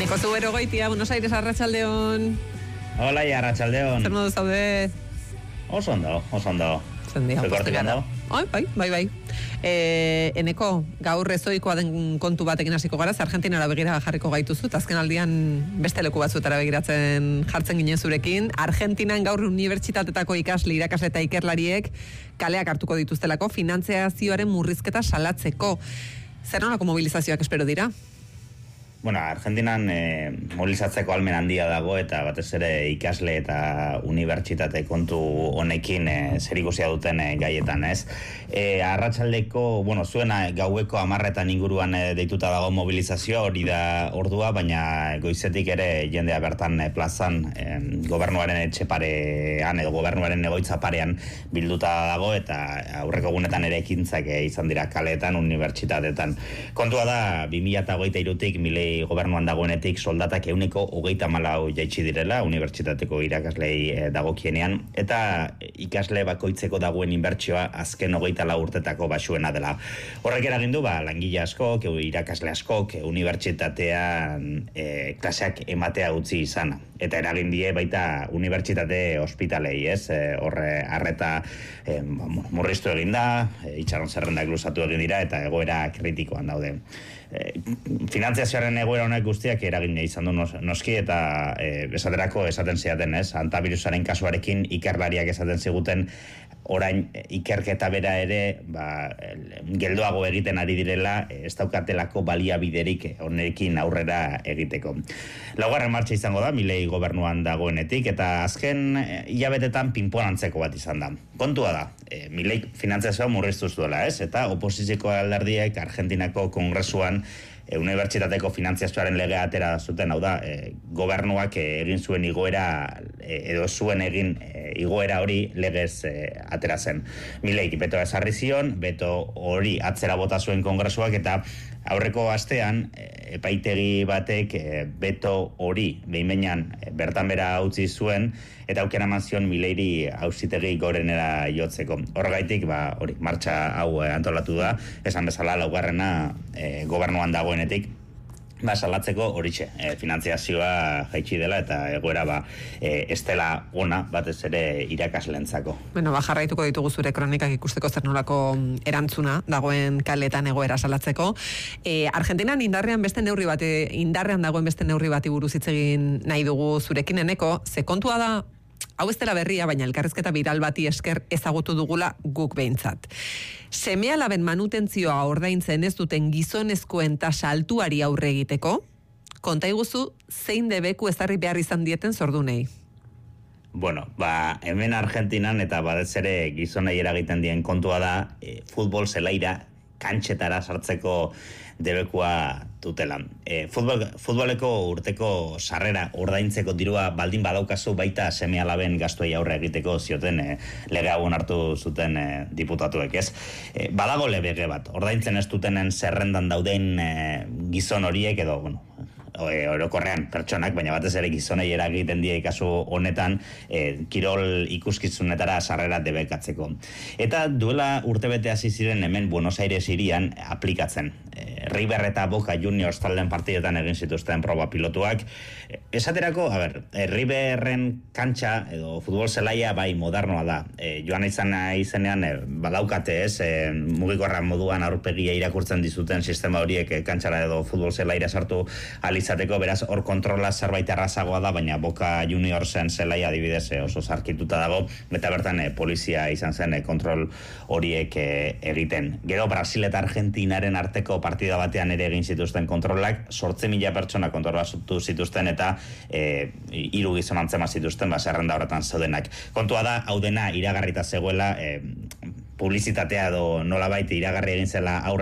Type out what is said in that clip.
Eneko Zubero Goitia, Buenos Aires, arratsaldeon. Hola, arratsaldeon. Zer modu zaude? Oso ondo. Zendia, Zekortikando? Bai. Eneko, gaur ezoikoa den kontu batekin hasiko gara, Argentinara begira jarriko gaituzu, azken aldian beste leku batzuetara begiratzen jartzen ginen zurekin. Argentinan gaur unibertsitatetako irakasle eta ikerlariek kaleak hartuko dituztelako finantziazioaren murrizketa salatzeko. Zer nolako mobilizazioak espero dira? Bueno, Argentinan mobilizatzeko almen handia dago eta batez ere ikasle eta unibertsitate kontu honekin zerikusia duten gaietan, ez? Arratsaldeko, zuena gaueko 10 inguruan deituta dago mobilizazioa, hori da ordua, baina goizetik ere jendea bertan plazan gobernuaren etxe parean edo gobernuaren egoitza parean bilduta dago eta aurreko egunetan ere ekintzak izan dira kaleetan, unibertsitateetan. Kontua da 2023tik Milei gobernuan dagoenetik soldatak 124 jaitsi direla unibertsitateko irakaslei dagokienean eta ikasle bakoitzeko dagoen inbertsioa azken 24 urtetako basuena dela. Horrek eragindu langile askok, irakasle askok unibertsitatean klaseak ematea utzi izana. Eta eragin die baita unibertsitate ospitalei, ez? Horre arreta murriztu egin da, itxaron zerrendak luzatu egin dira eta egoera kritikoan daude. Finantziazioaren egoera honek guztiak eragina izan du noski eta esaterako esaten ziaten, ez? Antavirusaren kasuarekin ikerlariak esaten ziguten orain ikerketa bera ere geldoago egiten ari direla, ez daukatelako baliabiderik honekin aurrera egiteko. Laugarren martxa izango da Milei gobernuan dagoenetik eta azken hilabetetan pinponantzeko bat izan da. Kontua da, Milei finantziazioa murriztu zuela, ez? Eta oposizioko alderdiek Argentinako kongresuan unibertsitateko finantziazioaren legea atera zuten, hau da, gobernuak egin zuen igoera edo zuen egin igoera hori legez atera zen. Mileik betoa ezarri zion, beto hori atzera bota zuen kongresuak eta aurreko astean epaitegi batek beto hori behin-behinean bertan bera utzi zuen eta aukera eman zion Mileiri auzitegi gorenera jotzeko. Horregaitik hori martxa hau antolatu da, esan bezala laugarrena gobernuan dagoenetik salatzeko horixe, finantziazioa jaitsi dela eta egoera ez dela ona batez ere irakaslentzako. Jarraituko ditugu zure kronikak ikusteko zer nolako erantzuna dagoen kaletan egoera salatzeko. Argentinan indarrean dagoen beste neurri bati buruz hitz egin nahi dugu zurekin, Eneko, ze kontua da, hau ez dela berria, baina elkarrizketa biral bati esker ezagutu dugula guk behintzat. Seme-alaben manutentzioa ordaintzen ez duten gizonezkoen tasa altuari aurre egiteko, konta iguzu zein debeku ezarri behar izan dieten zordunei? Hemen Argentinan eta batez ere gizonei eragiten dien kontua da futbol zelaira kantxetara sartzeko debekua dutela. Futboleko urteko sarrera ordaintzeko dirua baldin badaukazu baita seme-alaben gastuei aurre egiteko zioten lege hau onartu zuten diputatuek, ez? Badago lege bat, ordaintzen ez dutenen zerrendan dauden gizon horiek edo, orokorrean pertsonak, baina batez ere gizonei eragiten die kasu honetan kirol ikuskizunetara sarrera debekatzeko. Eta duela urtebete hasi ziren hemen Buenos Aires hirian aplikatzen. River eta Boca Juniors talden partidetan egin zituzten proba pilotuak. Esaterako, Riverren kantxa edo futbol zelaia bai modernoa da. Joan izenean badaukate, ez? Mugikorra moduan aurpegia irakurtzen dizuten sistema horiek kantxara edo futbol zelaira sartu izateko, beraz, hor kontrola zerbait errazagoa da, baina Boca Juniorsen zelaia adibidez oso zarkituta dago, eta bertan polizia izan zen kontrol horiek egiten. Gero, Brasil eta Argentinaren arteko partida batean ere egin zituzten kontrolak, 8.000 pertsona kontrolatu zituzten eta 3 gizon antzema zituzten, zerrenda horretan zeudenak. Kontua da, hau dena iragarrita zegoela, publizitatea edo nolabait iragarri egin zela aurre